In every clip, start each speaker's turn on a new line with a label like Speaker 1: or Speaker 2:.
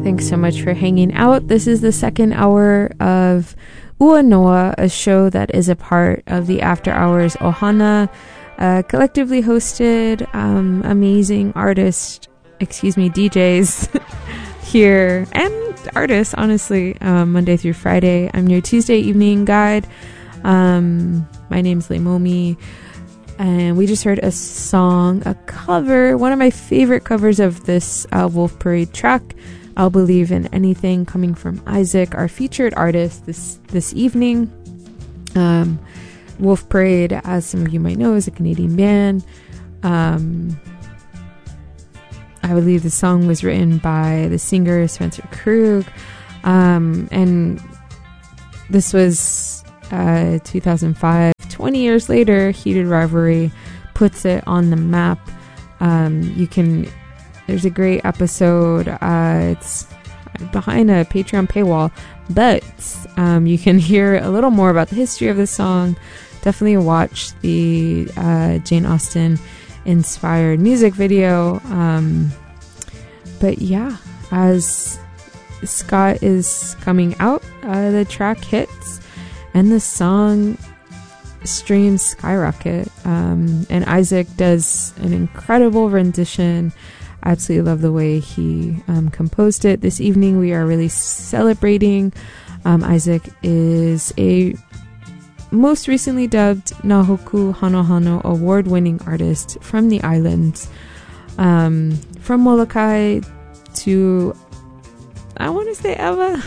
Speaker 1: Thanks so much for hanging out. This is the second hour of Ua Noa, a show that is a part of the After Hours Ohana, collectively hosted, amazing DJs here, and artists, honestly, Monday through Friday. I'm your Tuesday evening guide. My name's Leimomi, and we just heard a song, a cover, one of my favorite covers of this Wolf Parade track, I'll Believe in Anything, coming from Isaac, our featured artist this evening. Wolf Parade, as some of you might know, is a Canadian band. I believe the song was written by the singer Spencer Krug, and this was 2005. 20 years later, Heated Rivalry puts it on the map. There's a great episode. It's behind a Patreon paywall, but you can hear a little more about the history of the song. Definitely watch the Jane Austen inspired music video. But yeah, as Scott is coming out, the track hits and the song streams skyrocket. And Isaac does an incredible rendition. I absolutely love the way he composed it. This evening we are really celebrating. Isaac is a most recently dubbed Nahoku Hano Hano award-winning artist from the islands. From Molokai to, I want to say Eva.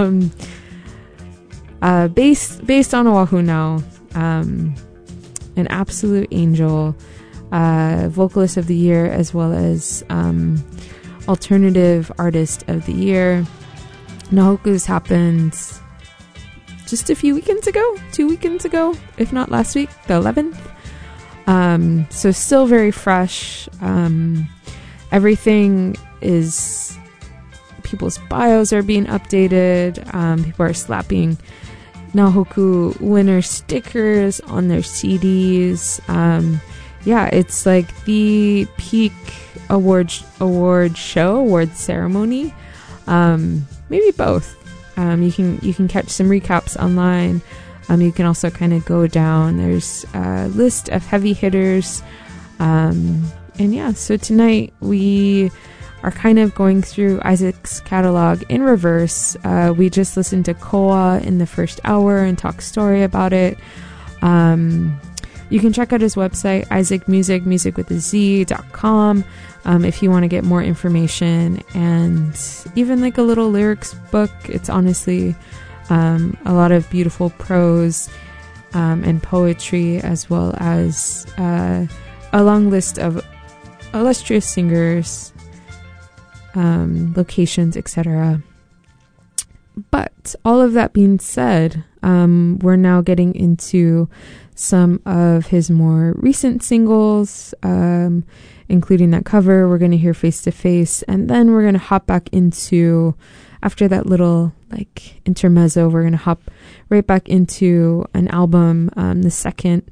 Speaker 1: Based on Oahu now. An absolute angel. Vocalist of the year, as well as alternative artist of the year. Nahoku's happened just a few weekends ago, 2 weekends ago, if not last week, the 11th. So still very fresh. Everything is, people's bios are being updated. People are slapping Nahoku winner stickers on their CDs. Yeah, it's like the peak award ceremony. Maybe both. You can catch some recaps online. You can also kind of go down. There's a list of heavy hitters. And yeah, so tonight we are kind of going through Isaac's catalog in reverse. We just listened to Koa in the first hour and talked story about it. You can check out his website, isaacmusic.com, if you want to get more information and even like a little lyrics book. It's honestly a lot of beautiful prose and poetry, as well as a long list of illustrious singers, locations, etc. But all of that being said, we're now getting into some of his more recent singles, including that cover. We're going to hear Face to Face, and then we're going to hop back into, after that little like intermezzo, we're going to hop right back into an album, the second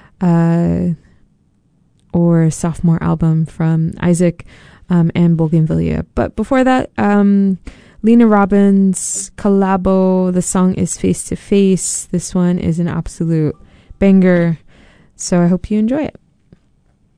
Speaker 1: or sophomore album from Isaac and Bougainvillea. But before that, Lena Robbins collabo. The song is Face to Face. This one is an absolute banger, so I hope you enjoy it.